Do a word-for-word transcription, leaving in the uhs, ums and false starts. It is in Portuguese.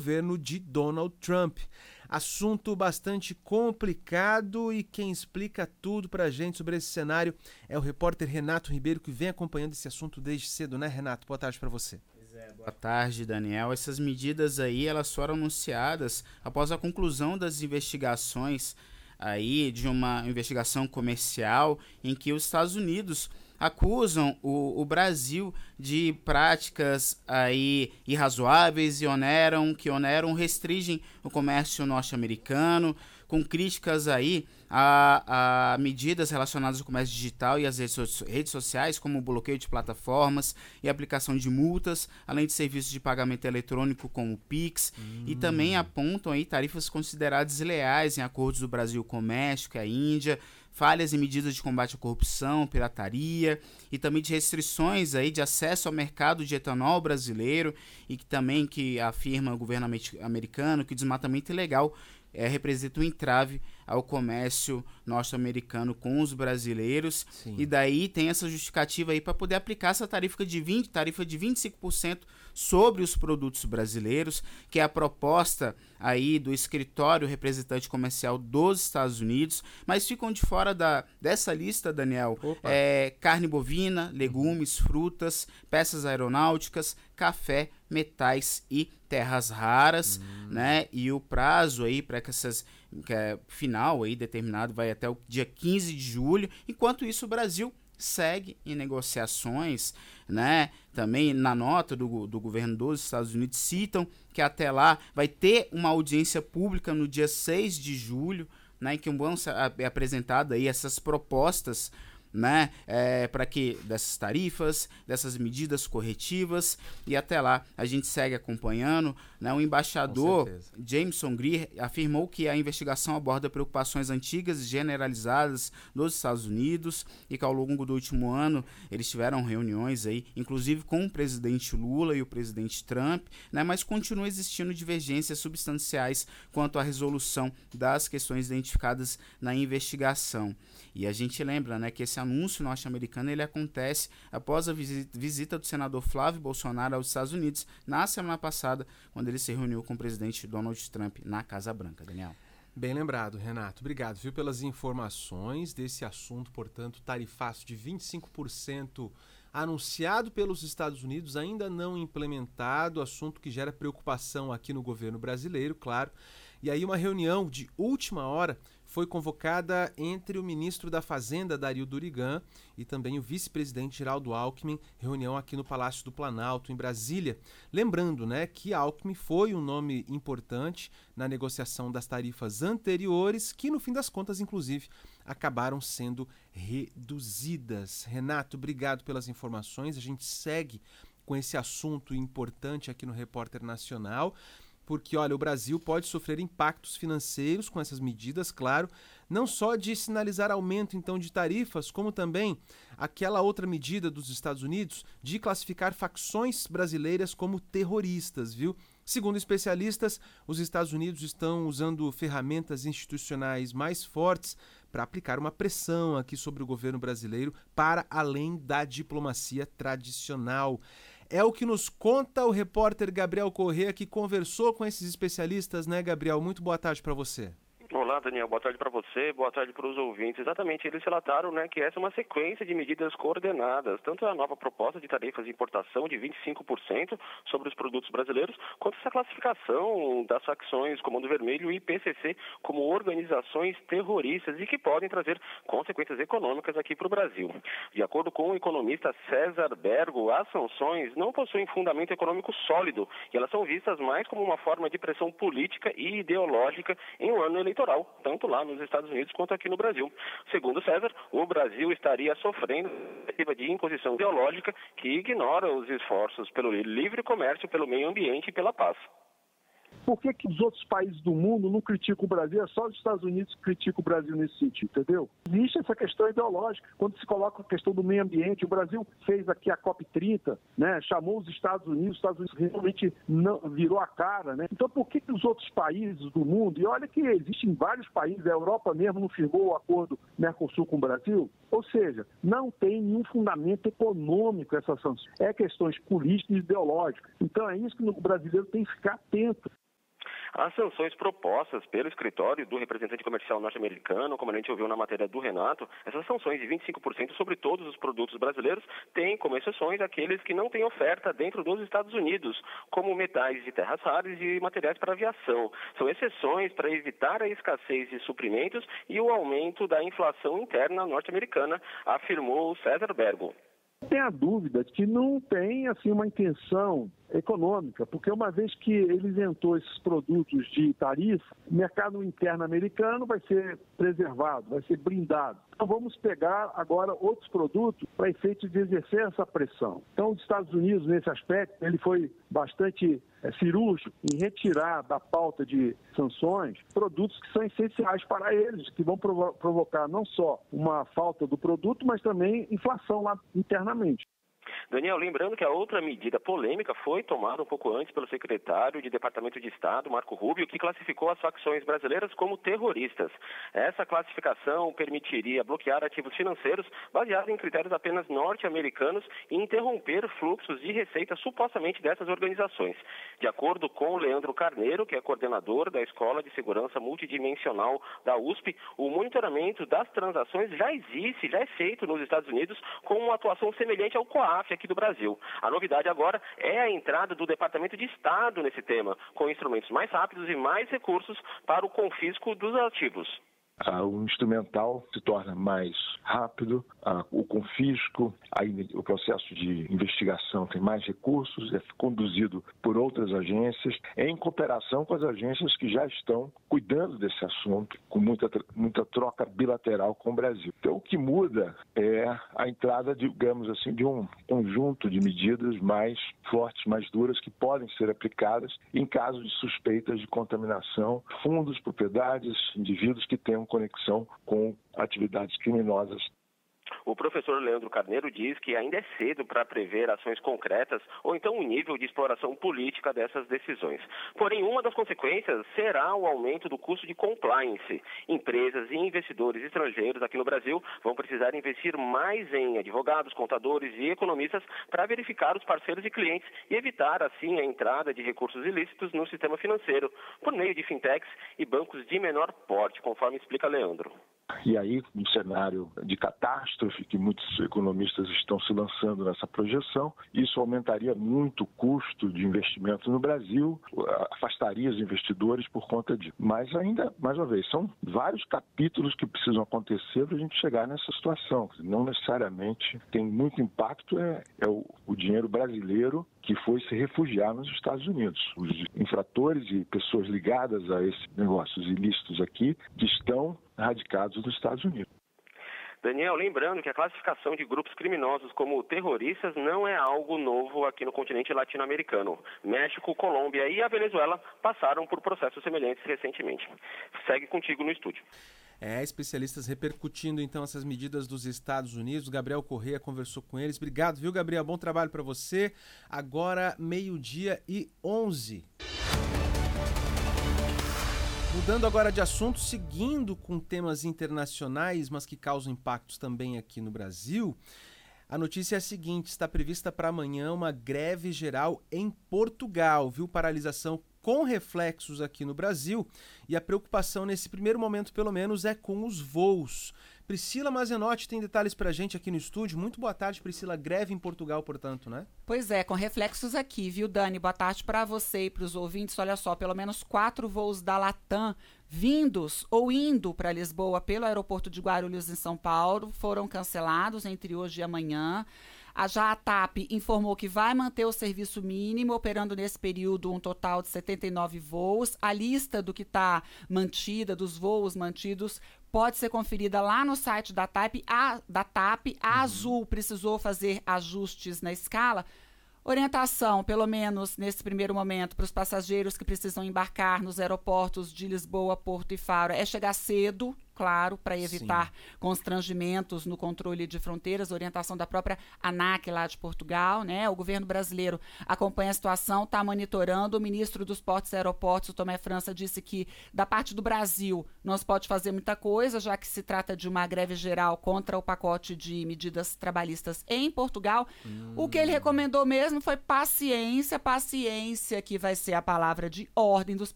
governo de Donald Trump. Assunto bastante complicado e quem explica tudo pra gente sobre esse cenário é o repórter Renato Ribeiro, que vem acompanhando esse assunto desde cedo, né, Renato? Boa tarde para você. Pois é, boa tarde, Daniel. Essas medidas aí, elas foram anunciadas após a conclusão das investigações aí de uma investigação comercial em que os Estados Unidos acusam o, o Brasil de práticas aí irrazoáveis e oneram, que oneram, restringem o comércio norte-americano, com críticas aí a, a medidas relacionadas ao comércio digital e às redes, redes sociais, como o bloqueio de plataformas e aplicação de multas, além de serviços de pagamento eletrônico como o Pix, hum. e também apontam aí tarifas consideradas desleais em acordos do Brasil com o México e a Índia, falhas em medidas de combate à corrupção, pirataria e também de restrições aí de acesso ao mercado de etanol brasileiro e que também que afirma o governo americano que o desmatamento ilegal é, representa um entrave ao comércio norte-americano com os brasileiros. Sim. E daí tem essa justificativa aí para poder aplicar essa tarifa de vinte, tarifa de vinte e cinco por cento sobre os produtos brasileiros, que é a proposta aí do escritório representante comercial dos Estados Unidos, mas ficam de fora da, dessa lista, Daniel, é, carne bovina, legumes, frutas, peças aeronáuticas, café, metais e terras raras, hum. né? E o prazo aí para que essas que é final aí determinado vai até o dia quinze de julho. Enquanto isso, o Brasil segue em negociações, né? Também na nota do, do governo dos Estados Unidos citam que até lá vai ter uma audiência pública no dia seis de julho, né? Em que vão ser apresentadas aí essas propostas, né, é, para que dessas tarifas, dessas medidas corretivas, e até lá a gente segue acompanhando, né? O embaixador Jameson Greer afirmou que a investigação aborda preocupações antigas e generalizadas dos Estados Unidos e que ao longo do último ano eles tiveram reuniões aí, inclusive com o presidente Lula e o presidente Trump, né? Mas continua existindo divergências substanciais quanto à resolução das questões identificadas na investigação. E a gente lembra, né, que esse anúncio norte-americano ele acontece após a visita do senador Flávio Bolsonaro aos Estados Unidos na semana passada, quando ele se reuniu com o presidente Donald Trump na Casa Branca. Daniel. Bem lembrado, Renato. Obrigado, viu, pelas informações desse assunto, portanto, tarifaço de vinte e cinco por cento anunciado pelos Estados Unidos, ainda não implementado, assunto que gera preocupação aqui no governo brasileiro, claro. E aí uma reunião de última hora foi convocada entre o ministro da Fazenda, Dario Durigan, e também o vice-presidente Geraldo Alckmin, reunião aqui no Palácio do Planalto, em Brasília. Lembrando, né, que Alckmin foi um nome importante na negociação das tarifas anteriores, que no fim das contas, inclusive, acabaram sendo reduzidas. Renato, obrigado pelas informações. A gente segue com esse assunto importante aqui no Repórter Nacional, porque, olha, o Brasil pode sofrer impactos financeiros com essas medidas, claro, não só de sinalizar aumento, então, de tarifas, como também aquela outra medida dos Estados Unidos de classificar facções brasileiras como terroristas, viu? Segundo especialistas, os Estados Unidos estão usando ferramentas institucionais mais fortes para aplicar uma pressão aqui sobre o governo brasileiro para além da diplomacia tradicional. É o que nos conta o repórter Gabriel Corrêa, que conversou com esses especialistas, né, Gabriel? Muito boa tarde para você. Olá, Daniel. Boa tarde para você, boa tarde para os ouvintes. Exatamente, eles relataram, né, que essa é uma sequência de medidas coordenadas, tanto a nova proposta de tarifas de importação de vinte e cinco por cento sobre os produtos brasileiros, quanto essa classificação das facções Comando Vermelho e P C C como organizações terroristas e que podem trazer consequências econômicas aqui para o Brasil. De acordo com o economista César Bergo, as sanções não possuem fundamento econômico sólido e elas são vistas mais como uma forma de pressão política e ideológica em um ano eleitoral, tanto lá nos Estados Unidos quanto aqui no Brasil. Segundo César, o Brasil estaria sofrendo de imposição ideológica que ignora os esforços pelo livre comércio, pelo meio ambiente e pela paz. Por que que os outros países do mundo não criticam o Brasil? É só os Estados Unidos que criticam o Brasil nesse sentido, entendeu? Existe essa questão ideológica. Quando se coloca a questão do meio ambiente, o Brasil fez aqui a COP trinta, né? Chamou os Estados Unidos, os Estados Unidos realmente não, virou a cara, né? Então por que que os outros países do mundo, e olha que existem vários países, a Europa mesmo não firmou o acordo Mercosul com o Brasil, ou seja, não tem nenhum fundamento econômico essa sanção. É questões políticas e ideológicas. Então é isso que o brasileiro tem que ficar atento. As sanções propostas pelo escritório do representante comercial norte-americano, como a gente ouviu na matéria do Renato, essas sanções de vinte e cinco por cento sobre todos os produtos brasileiros têm como exceções aqueles que não têm oferta dentro dos Estados Unidos, como metais de terras raras e materiais para aviação. São exceções para evitar a escassez de suprimentos e o aumento da inflação interna norte-americana, afirmou César Bergo. Não tem a dúvida de que não tem assim, uma intenção econômica, porque uma vez que ele isentou esses produtos de tarifa, o mercado interno americano vai ser preservado, vai ser blindado. Então vamos pegar agora outros produtos para efeito de exercer essa pressão. Então os Estados Unidos, nesse aspecto, ele foi bastante é, cirúrgico em retirar da pauta de sanções produtos que são essenciais para eles, que vão provo- provocar não só uma falta do produto, mas também inflação lá internamente. Daniel, lembrando que a outra medida polêmica foi tomada um pouco antes pelo secretário de Departamento de Estado, Marco Rubio, que classificou as facções brasileiras como terroristas. Essa classificação permitiria bloquear ativos financeiros baseados em critérios apenas norte-americanos e interromper fluxos de receita supostamente dessas organizações. De acordo com Leandro Carneiro, que é coordenador da Escola de Segurança Multidimensional da U S P, o monitoramento das transações já existe, já é feito nos Estados Unidos com uma atuação semelhante ao COAF aqui do Brasil. A novidade agora é a entrada do Departamento de Estado nesse tema, com instrumentos mais rápidos e mais recursos para o confisco dos ativos. Ah, o instrumental se torna mais rápido, ah, o confisco, aí o processo de investigação tem mais recursos, é conduzido por outras agências, em cooperação com as agências que já estão cuidando desse assunto, com muita, muita troca bilateral com o Brasil. Então, o que muda é a entrada, digamos assim, de um conjunto de medidas mais fortes, mais duras, que podem ser aplicadas em caso de suspeitas de contaminação, fundos, propriedades, indivíduos que tenham conexão com atividades criminosas. O professor Leandro Carneiro diz que ainda é cedo para prever ações concretas ou então o nível de exploração política dessas decisões. Porém, uma das consequências será o aumento do custo de compliance. Empresas e investidores estrangeiros aqui no Brasil vão precisar investir mais em advogados, contadores e economistas para verificar os parceiros e clientes e evitar, assim, a entrada de recursos ilícitos no sistema financeiro, por meio de fintechs e bancos de menor porte, conforme explica Leandro. E aí, um cenário de catástrofe, que muitos economistas estão se lançando nessa projeção, isso aumentaria muito o custo de investimento no Brasil, afastaria os investidores por conta disso. Mas ainda, mais uma vez, são vários capítulos que precisam acontecer para a gente chegar nessa situação. Não necessariamente tem muito impacto, é, é o, o dinheiro brasileiro que foi se refugiar nos Estados Unidos. Os infratores e pessoas ligadas a esses negócios ilícitos aqui que estão radicados nos Estados Unidos. Daniel, lembrando que a classificação de grupos criminosos como terroristas não é algo novo aqui no continente latino-americano. México, Colômbia e a Venezuela passaram por processos semelhantes recentemente. Segue contigo no estúdio. É, especialistas repercutindo então essas medidas dos Estados Unidos. Gabriel Correia conversou com eles. Obrigado, viu, Gabriel? Bom trabalho para você. Agora, meio-dia e onze. Mudando agora de assunto, seguindo com temas internacionais, mas que causam impactos também aqui no Brasil, a notícia é a seguinte: está prevista para amanhã uma greve geral em Portugal, viu? Paralisação com reflexos aqui no Brasil, e a preocupação nesse primeiro momento, pelo menos, é com os voos. Priscila Mazenotti tem detalhes pra gente aqui no estúdio. Muito boa tarde, Priscila. Greve em Portugal, portanto, né? Pois é, com reflexos aqui, viu, Dani? Boa tarde para você e para os ouvintes. Olha só, pelo menos quatro voos da Latam vindos ou indo para Lisboa pelo aeroporto de Guarulhos, em São Paulo, foram cancelados entre hoje e amanhã. A já a TAP informou que vai manter o serviço mínimo, operando nesse período um total de setenta e nove voos. A lista do que está mantida, dos voos mantidos, pode ser conferida lá no site da TAP. A, da TAP. A Azul precisou fazer ajustes na escala. Orientação, pelo menos nesse primeiro momento, para os passageiros que precisam embarcar nos aeroportos de Lisboa, Porto e Faro, é chegar cedo, claro, para evitar Sim. constrangimentos no controle de fronteiras, orientação da própria ANAC lá de Portugal, né? O governo brasileiro acompanha a situação, está monitorando. O ministro dos Portos e Aeroportos, o Tomé França, disse que da parte do Brasil não se pode fazer muita coisa, já que se trata de uma greve geral contra o pacote de medidas trabalhistas em Portugal. Hum. O que ele recomendou mesmo foi paciência, paciência, que vai ser a palavra de ordem dos